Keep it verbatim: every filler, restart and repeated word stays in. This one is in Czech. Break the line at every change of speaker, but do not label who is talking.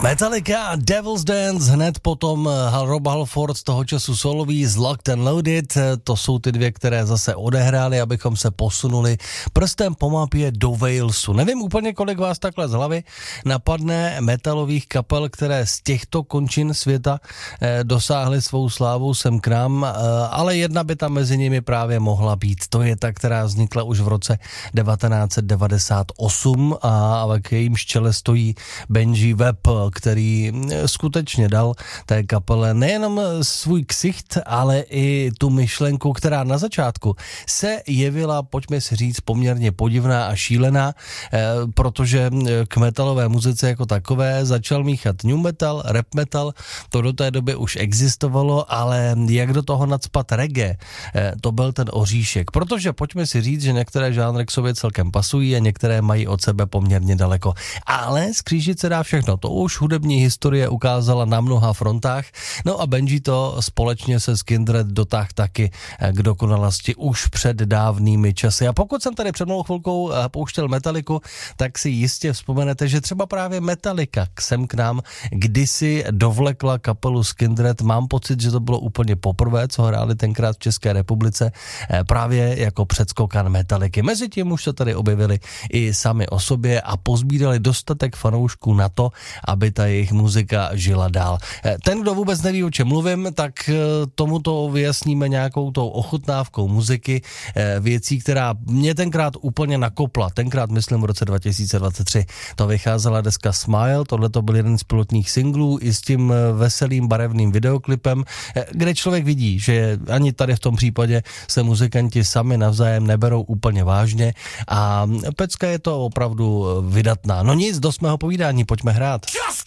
Metallica, Devil's Dance, hned potom Rob Halford, z toho času solový z Locked and Loaded, to jsou ty dvě, které zase odehrály, abychom se posunuli prstem po mapě do Walesu. Nevím úplně, kolik vás takhle z hlavy napadne metalových kapel, které z těchto končin světa eh, dosáhly svou slávu sem k nám, eh, ale jedna by tam mezi nimi právě mohla být. To je ta, která vznikla už v roce devatenáct set devadesát osm a k jejímž čele stojí Benji Webb, který skutečně dal té kapele nejenom svůj ksicht, ale i tu myšlenku, která na začátku se jevila, pojďme si říct, poměrně podivná a šílená, eh, protože k metalové muzice jako takové začal míchat new metal, rap metal, to do té doby už existovalo, ale jak do toho nacpat reggae, eh, to byl ten oříšek, protože pojďme si říct, že některé žánry k sobě celkem pasují a některé mají od sebe poměrně daleko. Ale skřížit se dá všechno, to už hudební historie ukázala na mnoha frontách, no a Benji to společně se Skindred dotáhl taky k dokonalosti už před dávnými časy. A pokud jsem tady před mnou chvilkou pouštěl Metalliku, tak si jistě vzpomenete, že třeba právě Metallica sem k nám kdysi dovlekla kapelu Skindred. Mám pocit, že to bylo úplně poprvé, co hráli tenkrát v České republice, právě jako předskokan Metalliky. Mezitím už se tady objevili i sami o sobě a pozbírali dostatek fanoušků na to, aby ta jejich muzika žila dál. Ten, kdo vůbec neví, o čem mluvím, tak tomuto vyjasníme nějakou tou ochutnávkou muziky, věcí, která mě tenkrát úplně nakopla. Tenkrát, myslím, v roce dva tisíce dvacet tři. To vycházela deska Smile, tohle to byl jeden z pilotních singlů i s tím veselým barevným videoklipem, kde člověk vidí, že ani tady v tom případě se muzikanti sami navzájem neberou úplně vážně a pecka je to opravdu vydatná. No nic, do mého povídání, pojďme hrát. Just